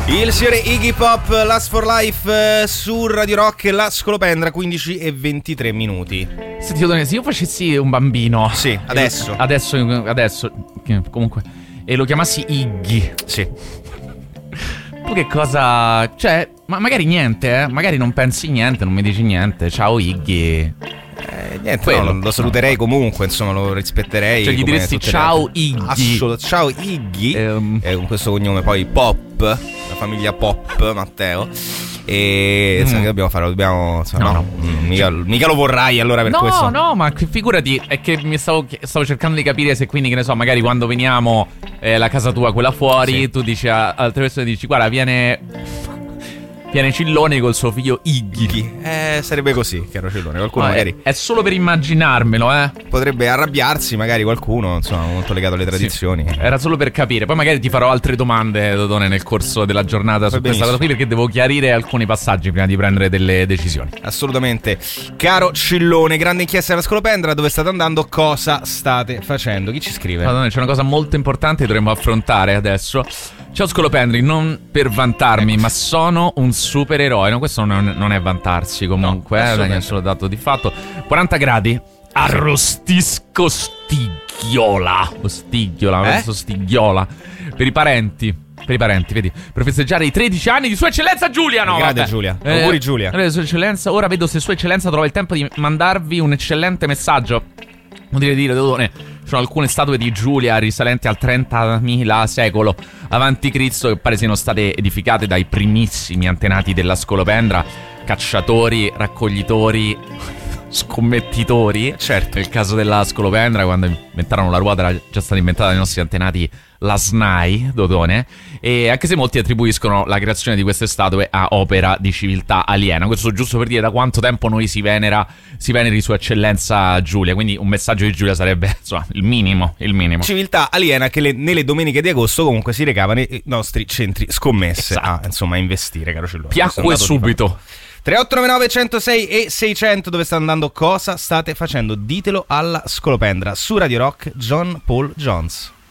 Il signore Iggy Pop, Last for Life su Radio Rock, la Scolopendra, 15:23. Senti, Dodone, se io facessi un bambino. Sì, adesso, comunque, e lo chiamassi Iggy. Sì. Tu che cosa. Cioè, magari niente, magari non pensi niente, non mi dici niente. Ciao Iggy. Niente, no, lo saluterei comunque, insomma, lo rispetterei. Cioè, gli diresti ciao Iggy. Ciao Iggy. Con questo cognome poi Pop, la famiglia Pop, Matteo. E che dobbiamo fare? Mica lo vorrai allora per questo. No, ma figurati, è che mi stavo cercando di capire se quindi, che ne so, magari quando veniamo la casa tua, quella fuori, sì, tu dici a altre persone, dici guarda, viene Cillone col suo figlio Iggy. Sarebbe così, caro Cillone. Qualcuno magari è solo per immaginarmelo, potrebbe arrabbiarsi, magari qualcuno, insomma, molto legato alle tradizioni. Sì. Era solo per capire. Poi magari ti farò altre domande, Dodone, nel corso della giornata su questa cosa qui, perché devo chiarire alcuni passaggi prima di prendere delle decisioni. Assolutamente. Caro Cillone, grande inchiesta della Scolopendra, dove state andando? Cosa state facendo? Chi ci scrive? Dodone, c'è una cosa molto importante che dovremmo affrontare adesso. Ciao Scolopendri, non per vantarmi, ma sono un supereroe. No, questo non è vantarsi comunque, è solo dato di fatto. 40 gradi, arrostisco stighiola. Stighiola. Per i parenti, vedi, per festeggiare i 13 anni di Sua Eccellenza Giulia. No, grazie Giulia, auguri Giulia. Sua Eccellenza, ora vedo se Sua Eccellenza trova il tempo di mandarvi un eccellente messaggio. Vuol dire, Dodone, ci sono alcune statue di Giulia risalenti al 30.000 secolo avanti Cristo che pare siano state edificate dai primissimi antenati della Scolopendra, cacciatori, raccoglitori, scommettitori. Certo. Nel caso della Scolopendra, quando inventarono la ruota, era già stata inventata dai nostri antenati la SNAI, Dodone, e anche se molti attribuiscono la creazione di queste statue a opera di civiltà aliena. Questo giusto per dire da quanto tempo noi si veneri Sua Eccellenza Giulia, quindi un messaggio di Giulia sarebbe, insomma, il minimo. Civiltà aliena che nelle domeniche di agosto comunque si recava nei nostri centri scommesse, esatto, a investire, caro Cillone. Piacque subito. 3899 106 e 600, dove sta andando? Cosa state facendo? Ditelo alla Scolopendra. Su Radio Rock, John Paul Jones.